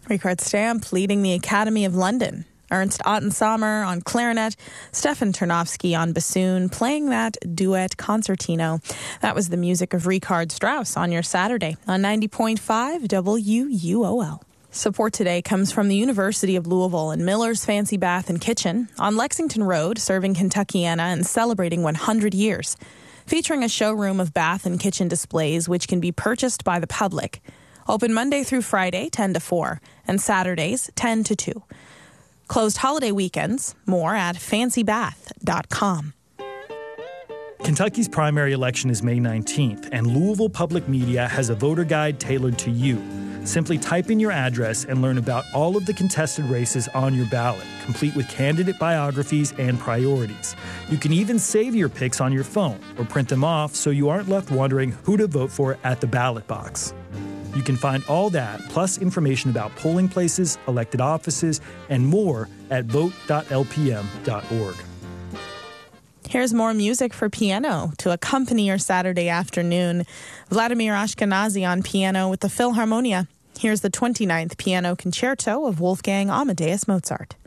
Richard Stamp leading the Academy of London. Ernst Ottensamer on clarinet, Stefan Ternovsky on bassoon, playing that duet concertino. That was the music of Richard Strauss on your Saturday on 90.5 WUOL. Support today comes from the University of Louisville and Miller's Fancy Bath and Kitchen on Lexington Road, serving Kentuckiana and celebrating 100 years. Featuring a showroom of bath and kitchen displays which can be purchased by the public. Open Monday through Friday, 10 to 4, and Saturdays, 10 to 2. Closed holiday weekends. More at fancybath.com. Kentucky's primary election is May 19th, and Louisville Public Media has a voter guide tailored to you. Simply type in your address and learn about all of the contested races on your ballot, complete with candidate biographies and priorities. You can even save your picks on your phone or print them off so you aren't left wondering who to vote for at the ballot box. You can find all that, plus information about polling places, elected offices, and more at vote.lpm.org. Here's more music for piano to accompany your Saturday afternoon. Vladimir Ashkenazy on piano with the Philharmonia. Here's the 29th Piano Concerto of Wolfgang Amadeus Mozart.